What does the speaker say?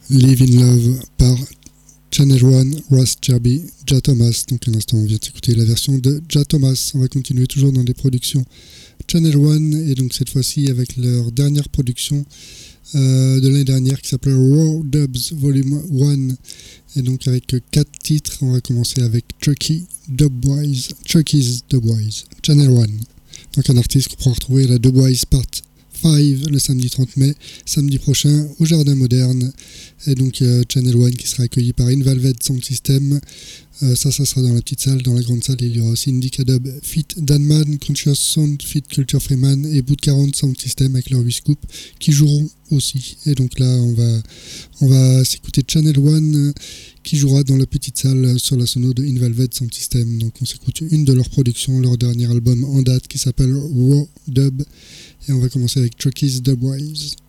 Live in Love par Channel One, Ross Jerby, Jah Thomas. Donc à l'instant on vient d'écouter la version de Jah Thomas. On va continuer toujours dans des productions Channel One et donc cette fois-ci avec leur dernière production de l'année dernière qui s'appelle Raw Dubs Volume 1 et donc avec 4 titres. On va commencer avec Chucky's Dubwise, Channel One. Donc un artiste qu'on pourra retrouver à la Dubwise Part 5 le samedi 30 mai, samedi prochain au Jardin Moderne. Et donc Channel One qui sera accueilli par Invalved Sound System. Ça sera dans la petite salle. Dans la grande salle, il y aura aussi Indica Dub, Fit Danman, Conscious Sound, Fit Culture Freeman et Boot 40 Sound System avec leur 8 scoops qui joueront aussi. Et donc là, on va s'écouter Channel One qui jouera dans la petite salle sur la sono de Invalved Sound System. Donc on s'écoute une de leurs productions, leur dernier album en date qui s'appelle Raw Dub. Et on va commencer avec Chucky's Dubwise.